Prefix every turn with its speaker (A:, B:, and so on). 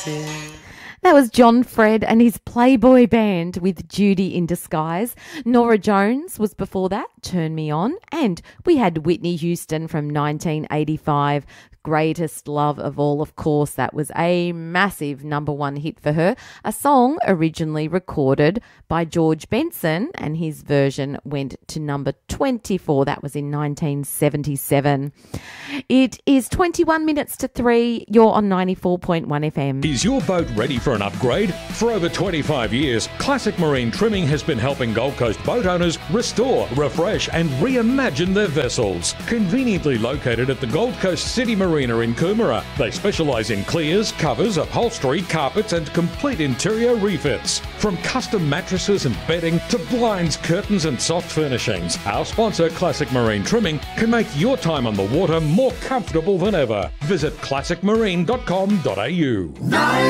A: That was John Fred and his Playboy band with Judy in Disguise. Norah Jones was before that, Turn Me On. And we had Whitney Houston from 1985, Greatest Love of All. Of course, that was a massive #1 hit for her. A song originally recorded by George Benson, and his version went to number 24. That was in 1977. It is 21 minutes to 3. You're on 94.1 FM.
B: Is your boat ready for an upgrade? For over 25 years, Classic Marine Trimming has been helping Gold Coast boat owners restore, refresh and reimagine their vessels. Conveniently located at the Gold Coast City Marina in Coomera, they specialise in clears, covers, upholstery, carpets and complete interior refits. From custom mattresses and bedding to blinds, curtains and soft furnishings, our sponsor Classic Marine Trimming can make your time on the water more comfortable than ever. Visit classicmarine.com.au.